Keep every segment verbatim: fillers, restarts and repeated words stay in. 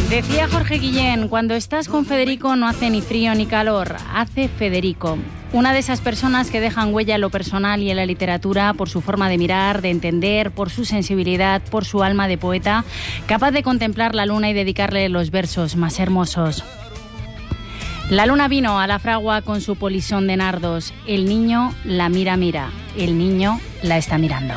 Decía Jorge Guillén, cuando estás con Federico no hace ni frío ni calor, hace Federico. Una de esas personas que dejan huella en lo personal y en la literatura por su forma de mirar, de entender, por su sensibilidad, por su alma de poeta, capaz de contemplar la luna y dedicarle los versos más hermosos. La luna vino a la fragua con su polisón de nardos. El niño la mira, mira. El niño la está mirando.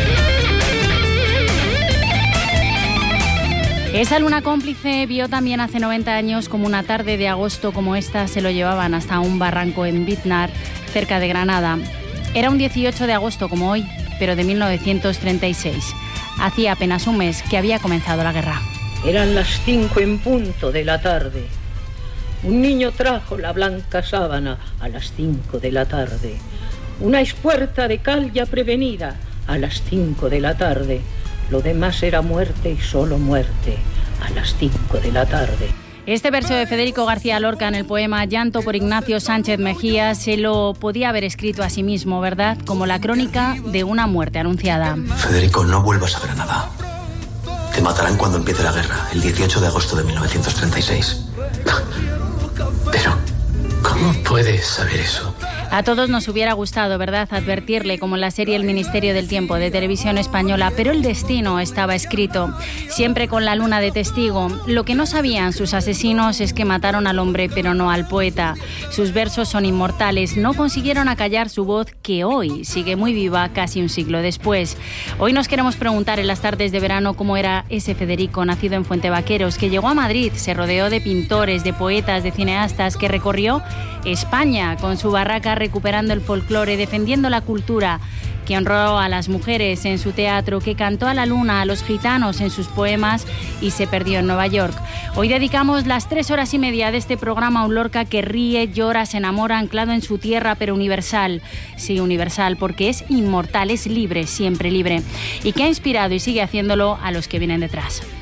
Esa luna cómplice vio también hace noventa años como una tarde de agosto como esta se lo llevaban hasta un barranco en Biznar, cerca de Granada. Era un dieciocho de agosto como hoy, pero de mil novecientos treinta y seis. Hacía apenas un mes que había comenzado la guerra. Eran las cinco en punto de la tarde. Un niño trajo la blanca sábana a las cinco de la tarde. Una espuerta de cal ya prevenida a las cinco de la tarde. Lo demás era muerte y solo muerte a las cinco de la tarde. Este verso de Federico García Lorca en el poema Llanto por Ignacio Sánchez Mejía se lo podía haber escrito a sí mismo, ¿verdad? Como la crónica de una muerte anunciada. Federico, no vuelvas a Granada. Te matarán cuando empiece la guerra, el dieciocho de agosto de mil novecientos treinta y seis. Pero, ¿cómo puedes saber eso? A todos nos hubiera gustado, ¿verdad?, advertirle, como en la serie El Ministerio del Tiempo de Televisión Española, pero el destino estaba escrito, siempre con la luna de testigo. Lo que no sabían sus asesinos es que mataron al hombre, pero no al poeta. Sus versos son inmortales, no consiguieron acallar su voz, que hoy sigue muy viva casi un siglo después. Hoy nos queremos preguntar en las tardes de verano cómo era ese Federico, nacido en Fuentevaqueros, que llegó a Madrid, se rodeó de pintores, de poetas, de cineastas, que recorrió España con su barraca recuperando el folclore, defendiendo la cultura, que honró a las mujeres en su teatro, que cantó a la luna, a los gitanos en sus poemas y se perdió en Nueva York. Hoy dedicamos las tres horas y media de este programa a un Lorca que ríe, llora, se enamora, anclado en su tierra, pero universal. Sí, universal, porque es inmortal, es libre, siempre libre, y que ha inspirado y sigue haciéndolo a los que vienen detrás.